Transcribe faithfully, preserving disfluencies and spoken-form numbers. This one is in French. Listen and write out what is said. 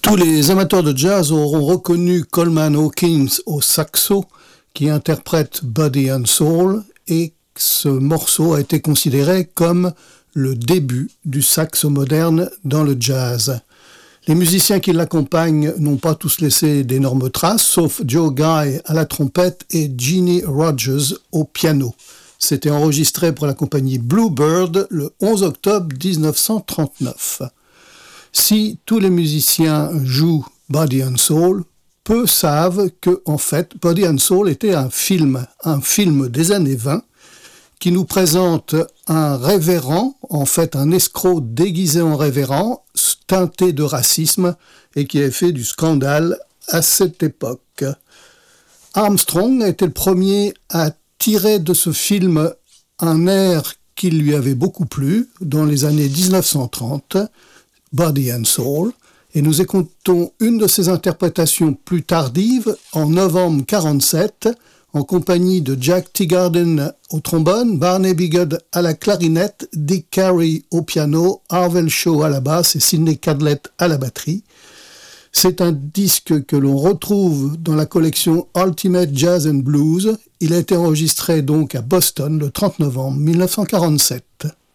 Tous les amateurs de jazz auront reconnu Coleman Hawkins au saxo, qui interprète Body and Soul, et ce morceau a été considéré comme le début du saxo moderne dans le jazz. Les musiciens qui l'accompagnent n'ont pas tous laissé d'énormes traces, sauf Joe Guy à la trompette et Jeannie Rogers au piano. C'était enregistré pour la compagnie Bluebird le onze octobre dix-neuf cent trente-neuf. Si tous les musiciens jouent Body and Soul, peu savent que, en fait, Body and Soul était un film, un film des années vingt, qui nous présente un révérend, en fait un escroc déguisé en révérend, teinté de racisme, et qui a fait du scandale à cette époque. Armstrong a été le premier à tirer de ce film un air qui lui avait beaucoup plu dans les années dix-neuf cent trente, Body and Soul, et nous écoutons une de ses interprétations plus tardives en novembre quarante-sept, en compagnie de Jack Teagarden au trombone, Barney Bigot à la clarinette, Dick Carey au piano, Harvell Shaw à la basse et Sidney Cadlett à la batterie. C'est un disque que l'on retrouve dans la collection Ultimate Jazz and Blues. Il a été enregistré donc à Boston le trente novembre mille neuf cent quarante-sept.